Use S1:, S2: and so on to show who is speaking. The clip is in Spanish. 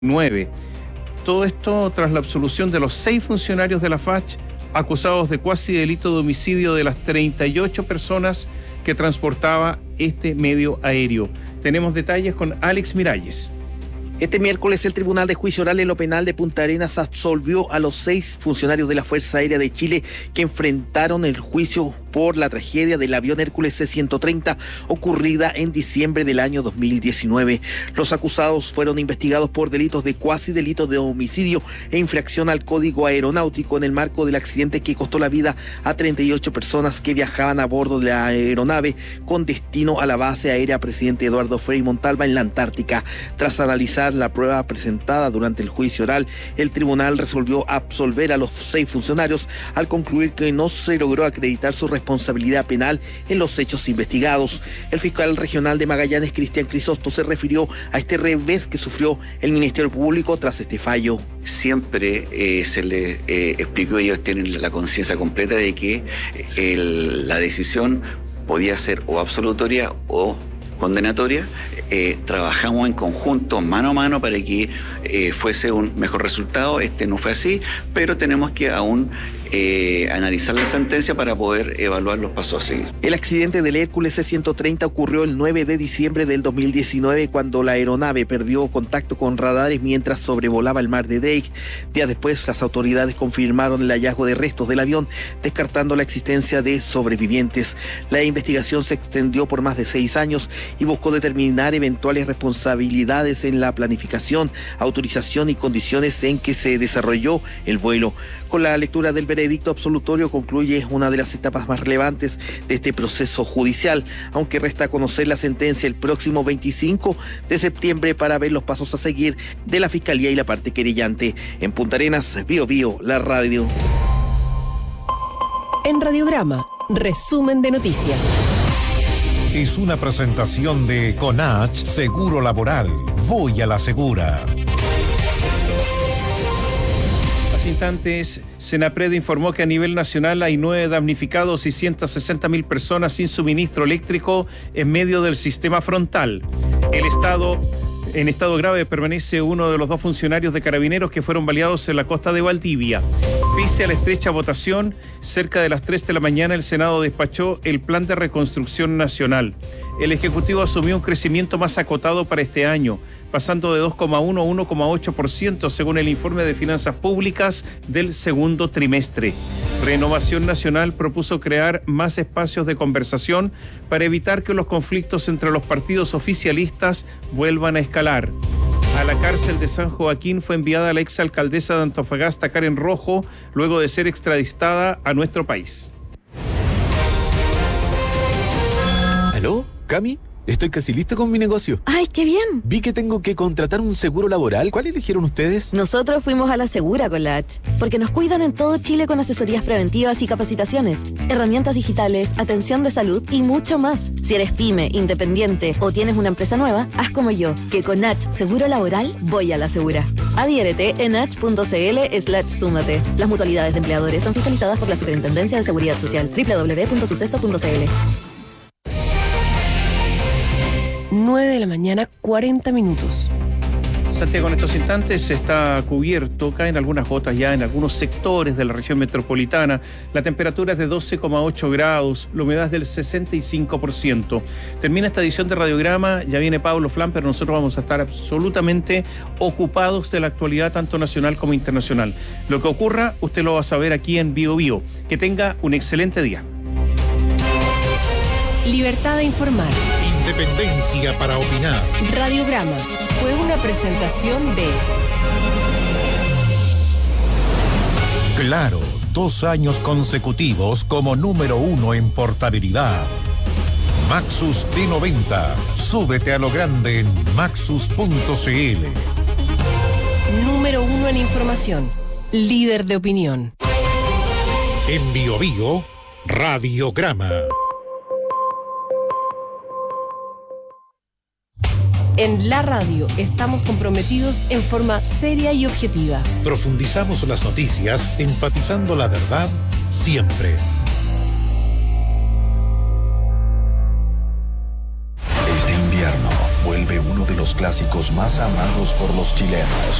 S1: 9. Todo esto tras la absolución de los 6 funcionarios de la FACH acusados de cuasi delito de homicidio de las 38 personas que transportaba este medio aéreo. Tenemos detalles con Alex Miralles.
S2: Este miércoles el Tribunal de Juicio Oral en lo Penal de Punta Arenas absolvió a los 6 funcionarios de la Fuerza Aérea de Chile que enfrentaron el juicio por la tragedia del avión Hércules C-130 ocurrida en diciembre del año 2019. Los acusados fueron investigados por delitos de cuasi delito de homicidio e infracción al Código Aeronáutico en el marco del accidente que costó la vida a 38 personas que viajaban a bordo de la aeronave con destino a la base aérea Presidente Eduardo Frei Montalva en la Antártica. Tras analizar la prueba presentada durante el juicio oral, el tribunal resolvió absolver a los 6 funcionarios al concluir que no se logró acreditar su responsabilidad penal en los hechos investigados. El fiscal regional de Magallanes, Cristian Crisosto, se refirió a este revés que sufrió el Ministerio Público tras este fallo.
S3: Siempre se les explicó, ellos tienen la conciencia completa de que la decisión podía ser o absolutoria o condenatoria. Trabajamos en conjunto, mano a mano, para que fuese un mejor resultado. No fue así, pero tenemos que aún analizar la sentencia para poder evaluar los pasos a seguir.
S2: El accidente del Hércules C-130 ocurrió el 9 de diciembre del 2019 cuando la aeronave perdió contacto con radares mientras sobrevolaba el mar de Drake. Días después, las autoridades confirmaron el hallazgo de restos del avión, descartando la existencia de sobrevivientes. La investigación se extendió por más de 6 años y buscó determinar eventuales responsabilidades en la planificación, autorización y condiciones en que se desarrolló el vuelo. Con la lectura del veredicto absolutorio concluye una de las etapas más relevantes de este proceso judicial, aunque resta conocer la sentencia el próximo 25 de septiembre para ver los pasos a seguir de la Fiscalía y la parte querellante. En Punta Arenas, Bío Bío, la radio.
S4: En Radiograma, resumen de noticias.
S5: Es una presentación de Conach Seguro Laboral. Voy a la segura.
S1: Hace instantes, Senapred informó que a nivel nacional hay 9 damnificados y 160.000 personas sin suministro eléctrico en medio del sistema frontal. En estado grave permanece uno de los 2 funcionarios de Carabineros que fueron baleados en la costa de Valdivia. Pese a la estrecha votación, cerca de las 3 de la mañana el Senado despachó el Plan de Reconstrucción Nacional. El Ejecutivo asumió un crecimiento más acotado para este año, pasando de 2,1 a 1,8% según el informe de finanzas públicas del segundo trimestre. Renovación Nacional propuso crear más espacios de conversación para evitar que los conflictos entre los partidos oficialistas vuelvan a escalar. A la cárcel de San Joaquín fue enviada la exalcaldesa de Antofagasta, Karen Rojo, luego de ser extraditada a nuestro país.
S6: ¿Aló, Cami? Estoy casi listo con mi negocio.
S4: ¡Ay, qué bien!
S6: Vi que tengo que contratar un seguro laboral. ¿Cuál eligieron ustedes?
S4: Nosotros fuimos a la Segura con la H, porque nos cuidan en todo Chile con asesorías preventivas y capacitaciones, herramientas digitales, atención de salud y mucho más. Si eres pyme, independiente o tienes una empresa nueva, haz como yo, que con H Seguro Laboral voy a la Segura. Adhiérete en h.cl/súmate. Las mutualidades de empleadores son fiscalizadas por la Superintendencia de Seguridad Social. www.suceso.cl. 9 de la mañana, 40 minutos.
S1: Santiago en estos instantes está cubierto, caen algunas gotas ya en algunos sectores de la región metropolitana. La temperatura es de 12,8 grados, la humedad es del 65%. Termina esta edición de Radiograma, ya viene Pablo Flan, pero nosotros vamos a estar absolutamente ocupados de la actualidad tanto nacional como internacional. Lo que ocurra, usted lo va a saber aquí en Bío Bío. Que tenga un excelente día.
S4: Libertad de informar.
S5: Independencia para opinar.
S4: Radiograma fue una presentación de
S5: Claro, 2 años consecutivos como número 1 en portabilidad. Maxus T90. Súbete a lo grande en maxus.cl.
S4: número 1 en información, líder de opinión.
S5: En Bío Bío, Radiograma.
S4: En la radio estamos comprometidos en forma seria y objetiva.
S5: Profundizamos las noticias, enfatizando la verdad siempre.
S7: Este invierno vuelve uno de los los clásicos más amados por los chilenos.